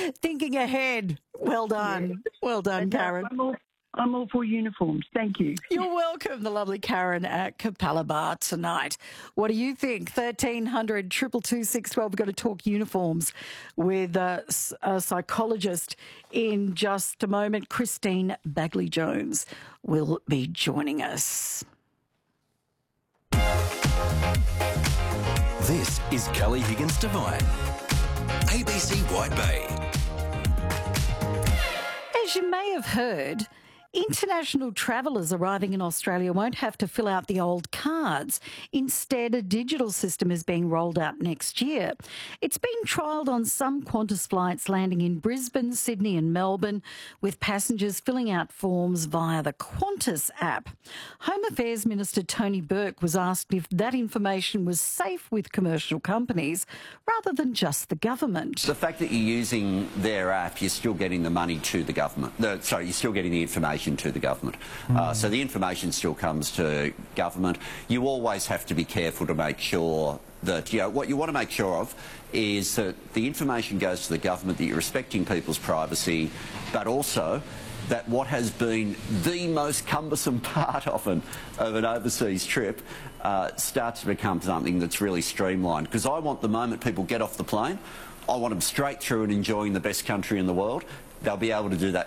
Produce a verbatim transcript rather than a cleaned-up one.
Thinking ahead. Well done. Yeah. Well done, Karen. I'm all, I'm all for uniforms. Thank you. You're welcome, the lovely Karen at Capalaba tonight. What do you think? thirteen hundred, two two two, six one two. We've got to talk uniforms with a, a psychologist in just a moment. Christine Bagley-Jones will be joining us. This is Kelly Higgins Devine, A B C White Bay. As you may have heard, international travellers arriving in Australia won't have to fill out the old cards. Instead, a digital system is being rolled out next year. It's been trialled on some Qantas flights landing in Brisbane, Sydney and Melbourne, with passengers filling out forms via the Qantas app. Home Affairs Minister Tony Burke was asked if that information was safe with commercial companies rather than just the government. The fact that you're using their app, you're still getting the money to the government. The, sorry, you're still getting the information to the government. Mm. Uh, so the information still comes to government. You always have to be careful to make sure that, you know, what you want to make sure of is that the information goes to the government, that you're respecting people's privacy, but also that what has been the most cumbersome part often of an overseas trip uh, starts to become something that's really streamlined. Because I want, the moment people get off the plane, I want them straight through and enjoying the best country in the world. They'll be able to do that